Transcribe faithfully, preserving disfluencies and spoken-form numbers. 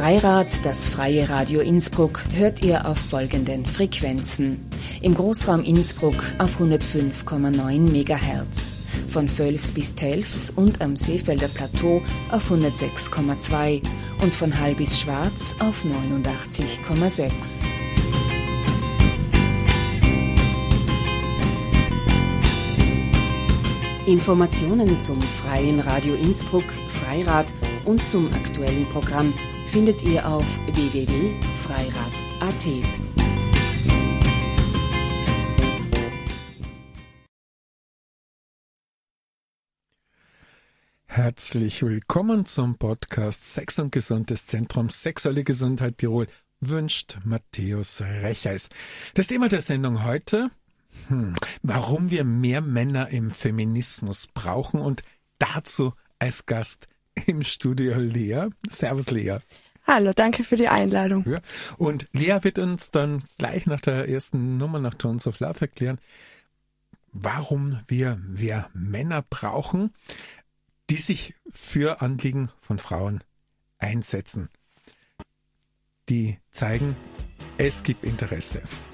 Freirad, das freie Radio Innsbruck, hört ihr auf folgenden Frequenzen. Im Großraum Innsbruck auf hundertfünf Komma neun Megahertz. Von Völs bis Telfs und am Seefelder Plateau auf hundertsechs Komma zwei und von Hall bis Schwarz auf neunundachtzig Komma sechs. Informationen zum Freien Radio Innsbruck, Freirad und zum aktuellen Programm findet ihr auf w w w punkt freirad punkt a t. Herzlich willkommen zum Podcast Sex und Gesund des Zentrums Sexuelle Gesundheit Tirol, wünscht Matthäus Recheis. Das Thema der Sendung heute: Hm, warum wir mehr Männer im Feminismus brauchen, und dazu als Gast im Studio Lea. Servus Lea. Hallo, danke für die Einladung. Ja, und Lea wird uns dann gleich nach der ersten Nummer, nach Tones of Love, erklären, warum wir mehr Männer brauchen, die sich für Anliegen von Frauen einsetzen. Die zeigen, es gibt Interesse.